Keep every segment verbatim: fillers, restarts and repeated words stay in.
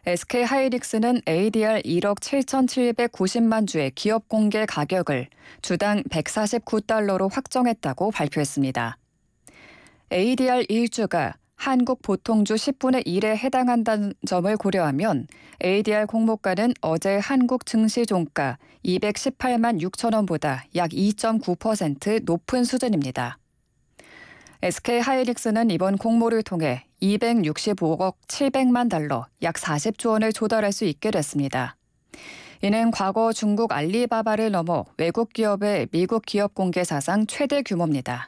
에스케이하이닉스는 에이디알 일억 칠천칠백구십만 주의 기업 공개 가격을 주당 백사십구 달러로 확정했다고 발표했습니다. 에이디알 일 주가 한국 보통주 십분의 일에 해당한다는 점을 고려하면 에이디알 공모가는 어제 한국 증시 종가 이백십팔만 육천 원보다 약 이 점 구 퍼센트 높은 수준입니다. 에스케이하이닉스는 이번 공모를 통해 이백육십오억 칠백만 달러, 약 사십조 원을 조달할 수 있게 됐습니다. 이는 과거 중국 알리바바를 넘어 외국 기업의 미국 기업 공개 사상 최대 규모입니다.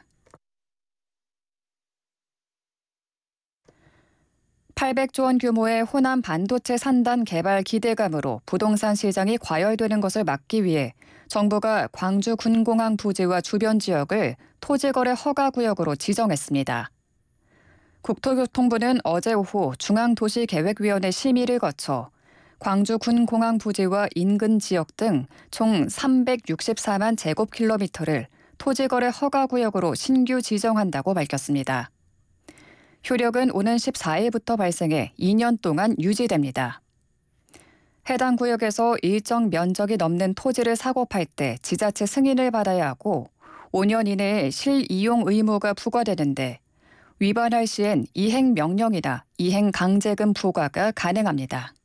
팔백조 원 규모의 호남 반도체 산단 개발 기대감으로 부동산 시장이 과열되는 것을 막기 위해 정부가 광주 군공항 부지와 주변 지역을 토지거래 허가구역으로 지정했습니다. 국토교통부는 어제 오후 중앙도시계획위원회 심의를 거쳐 광주 군공항 부지와 인근 지역 등 총 삼백육십사만 제곱킬로미터를 토지거래 허가구역으로 신규 지정한다고 밝혔습니다. 효력은 오는 십사일부터 발생해 이 년 동안 유지됩니다. 해당 구역에서 일정 면적이 넘는 토지를 사고팔 때 지자체 승인을 받아야 하고 오 년 이내에 실이용 의무가 부과되는데 위반할 시엔 이행 명령이나 이행 강제금 부과가 가능합니다.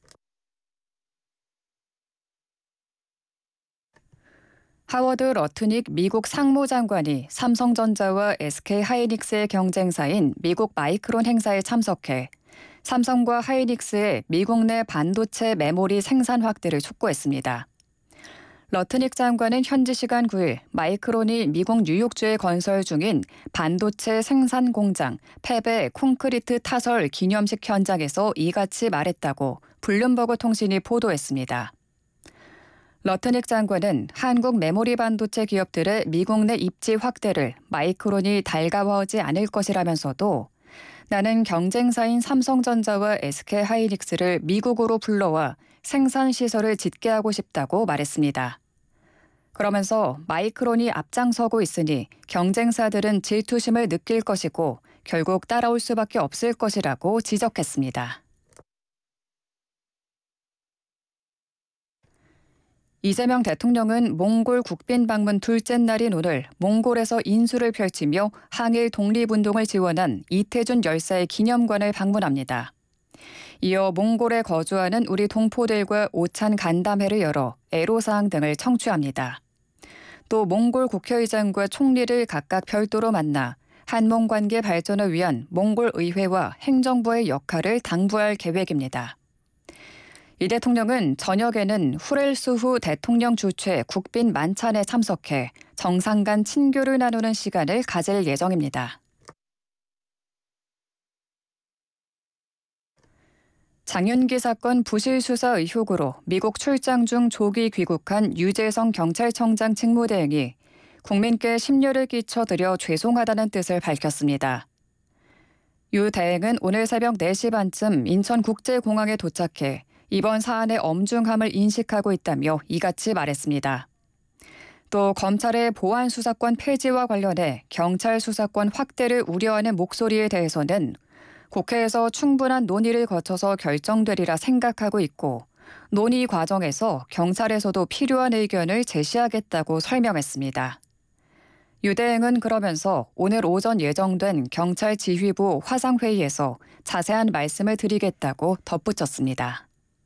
하워드 러트닉 미국 상무장관이 삼성전자와 에스케이하이닉스의 경쟁사인 미국 마이크론 행사에 참석해 삼성과 하이닉스의 미국 내 반도체 메모리 생산 확대를 촉구했습니다. 러트닉 장관은 현지 시간 구일 마이크론이 미국 뉴욕주에 건설 중인 반도체 생산 공장 팹의 콘크리트 타설 기념식 현장에서 이같이 말했다고 블룸버그 통신이 보도했습니다. 러트닉 장관은 한국 메모리 반도체 기업들의 미국 내 입지 확대를 마이크론이 달가워하지 않을 것이라면서도 나는 경쟁사인 삼성전자와 에스케이하이닉스를 미국으로 불러와 생산 시설을 짓게 하고 싶다고 말했습니다. 그러면서 마이크론이 앞장서고 있으니 경쟁사들은 질투심을 느낄 것이고 결국 따라올 수밖에 없을 것이라고 지적했습니다. 이재명 대통령은 몽골 국빈 방문 둘째 날인 오늘 몽골에서 인수를 펼치며 항일 독립운동을 지원한 이태준 열사의 기념관을 방문합니다. 이어 몽골에 거주하는 우리 동포들과 오찬 간담회를 열어 애로사항 등을 청취합니다. 또 몽골 국회의장과 총리를 각각 별도로 만나 한몽 관계 발전을 위한 몽골 의회와 행정부의 역할을 당부할 계획입니다. 이 대통령은 저녁에는 후렐수후 대통령 주최 국빈 만찬에 참석해 정상 간 친교를 나누는 시간을 가질 예정입니다. 장윤기 사건 부실 수사 의혹으로 미국 출장 중 조기 귀국한 유재성 경찰청장 직무대행이 국민께 심려를 끼쳐드려 죄송하다는 뜻을 밝혔습니다. 유 대행은 오늘 새벽 네 시 반쯤 인천국제공항에 도착해 이번 사안의 엄중함을 인식하고 있다며 이같이 말했습니다. 또 검찰의 보안 수사권 폐지와 관련해 경찰 수사권 확대를 우려하는 목소리에 대해서는 국회에서 충분한 논의를 거쳐서 결정되리라 생각하고 있고 논의 과정에서 경찰에서도 필요한 의견을 제시하겠다고 설명했습니다. 유 대행은 그러면서 오늘 오전 예정된 경찰 지휘부 화상회의에서 자세한 말씀을 드리겠다고 덧붙였습니다.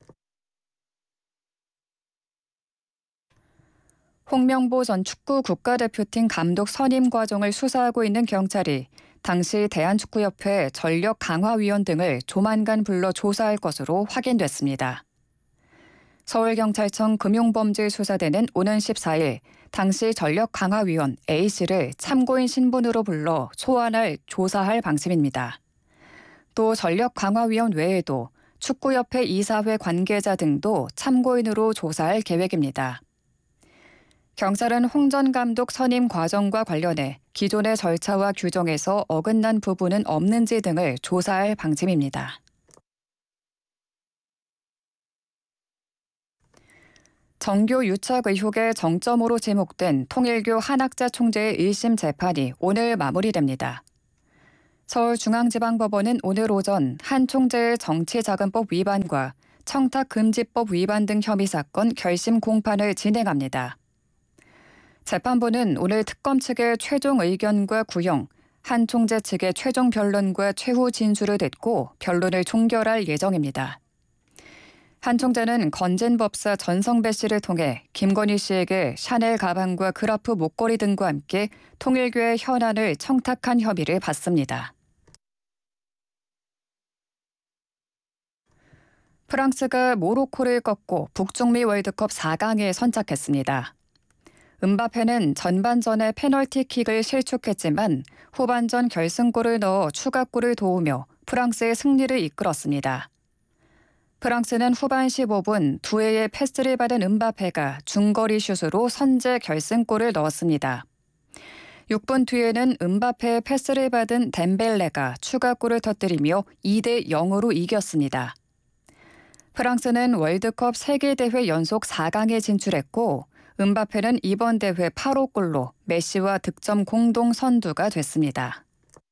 홍명보 전 축구 국가대표팀 감독 선임 과정을 수사하고 있는 경찰이 당시 대한축구협회 전력강화위원 등을 조만간 불러 조사할 것으로 확인됐습니다. 서울경찰청 금융범죄수사대는 오는 십사일 당시 전력강화위원 A씨를 참고인 신분으로 불러 소환할 조사할 방침입니다. 또 전력강화위원 외에도 축구협회 이사회 관계자 등도 참고인으로 조사할 계획입니다. 경찰은 홍 전 감독 선임 과정과 관련해 기존의 절차와 규정에서 어긋난 부분은 없는지 등을 조사할 방침입니다. 정교 유착 의혹의 정점으로 지목된 통일교 한학자 총재의 일심 재판이 오늘 마무리됩니다. 서울중앙지방법원은 오늘 오전 한 총재의 정치자금법 위반과 청탁금지법 위반 등 혐의 사건 결심 공판을 진행합니다. 재판부는 오늘 특검 측의 최종 의견과 구형, 한 총재 측의 최종 변론과 최후 진술을 듣고 변론을 종결할 예정입니다. 한 총재는 건진 법사 전성배 씨를 통해 김건희 씨에게 샤넬 가방과 그라프 목걸이 등과 함께 통일교의 현안을 청탁한 혐의를 받습니다. 프랑스가 모로코를 꺾고 북중미 월드컵 사 강에 선착했습니다. 음바페는 전반전에 페널티킥을 실축했지만 후반전 결승골을 넣어 추가골을 도우며 프랑스의 승리를 이끌었습니다. 프랑스는 후반 십오 분 두 회의 패스를 받은 음바페가 중거리 슛으로 선제 결승골을 넣었습니다. 육 분 뒤에는 음바페의 패스를 받은 덴벨레가 추가골을 터뜨리며 이 대 영으로 이겼습니다. 프랑스는 월드컵 세 개 대회 연속 사 강에 진출했고 음바페는 이번 대회 팔 호 골로 메시와 득점 공동 선두가 됐습니다.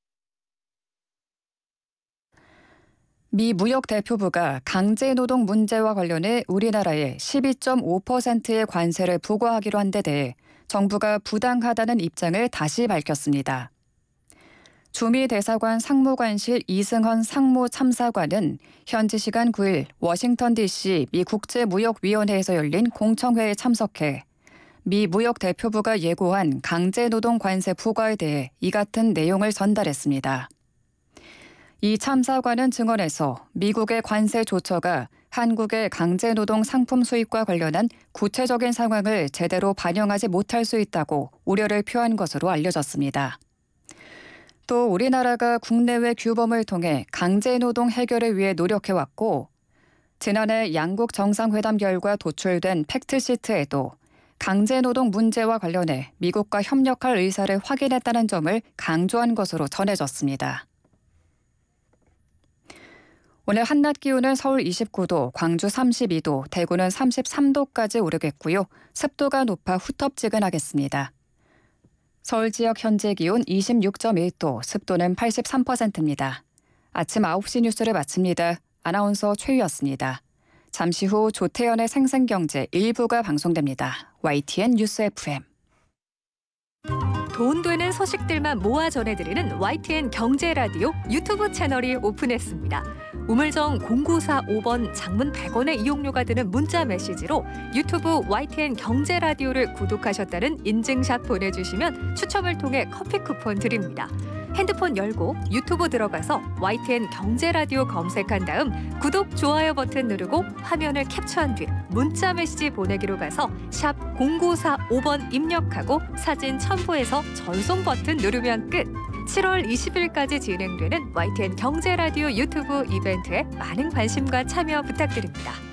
미 무역대표부가 강제노동 문제와 관련해 우리나라에 십이 점 오 퍼센트의 관세를 부과하기로 한 데 대해 정부가 부당하다는 입장을 다시 밝혔습니다. 주미 대사관 상무관실 이승헌 상무참사관은 현지 시간 구 일 워싱턴 디씨 미 국제무역위원회에서 열린 공청회에 참석해 미 무역대표부가 예고한 강제노동 관세 부과에 대해 이 같은 내용을 전달했습니다. 이 참사관은 증언에서 미국의 관세 조처가 한국의 강제노동 상품 수입과 관련한 구체적인 상황을 제대로 반영하지 못할 수 있다고 우려를 표한 것으로 알려졌습니다. 또 우리나라가 국내외 규범을 통해 강제노동 해결을 위해 노력해왔고 지난해 양국 정상회담 결과 도출된 팩트시트에도 강제노동 문제와 관련해 미국과 협력할 의사를 확인했다는 점을 강조한 것으로 전해졌습니다. 오늘 한낮 기온은 서울 이십구 도, 광주 삼십이 도, 대구는 삼십삼 도까지 오르겠고요. 습도가 높아 후텁지근하겠습니다. 서울 지역 현재 기온 이십육 점 일 도, 습도는 팔십삼 퍼센트입니다. 아침 아홉 시 뉴스를 마칩니다. 아나운서 최유였습니다. 잠시 후 조태현의 생생경제 일부가 방송됩니다. 와이티엔 뉴스 에프엠. 돈 되는 소식들만 모아 전해드리는 와이티엔 경제라디오 유튜브 채널이 오픈했습니다. 우물정 공구사오 번 장문 백 원의 이용료가 드는 문자 메시지로 유튜브 와이티엔 경제라디오를 구독하셨다는 인증샷 보내주시면 추첨을 통해 커피 쿠폰 드립니다. 핸드폰 열고 유튜브 들어가서 와이티엔 경제라디오 검색한 다음 구독, 좋아요 버튼 누르고 화면을 캡처한 뒤 문자 메시지 보내기로 가서 샵 공구사오 번 입력하고 사진 첨부해서 전송 버튼 누르면 끝. 칠월 이십일까지 진행되는 와이티엔 경제라디오 유튜브 이벤트에 많은 관심과 참여 부탁드립니다.